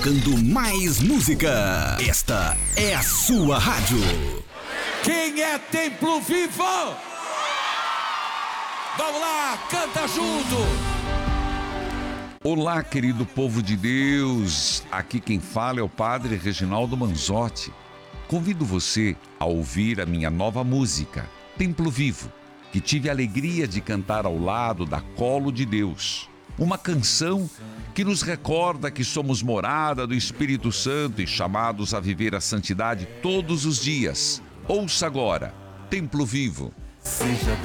tocando mais música. Esta é a sua rádio. Quem é Templo Vivo? Vamos lá, canta junto. Olá, querido povo de Deus. Aqui quem fala é o Padre Reginaldo Manzotti. Convido você a ouvir a minha nova música, Templo Vivo, que tive a alegria de cantar ao lado da Colo de Deus. Uma canção que nos recorda que somos morada do Espírito Santo e chamados a viver a santidade todos os dias. Ouça agora, Templo Vivo.